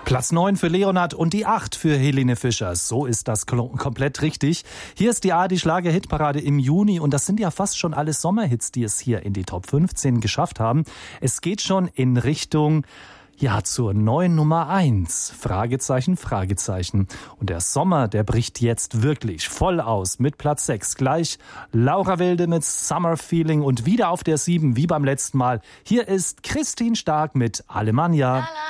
Platz 9 für Leonhard und die 8 für Helene Fischer. So ist das komplett richtig. Hier ist die ARD-Schlager-Hitparade im Juni und das sind ja fast schon alles Sommerhits, die es hier in die Top 15 geschafft haben. Es geht schon in Richtung zur neuen Nummer 1. Fragezeichen, Fragezeichen. Und der Sommer, der bricht jetzt wirklich voll aus mit Platz 6. Gleich Laura Wilde mit Summer Feeling und wieder auf der 7 wie beim letzten Mal. Hier ist Christine Stark mit Alemannia.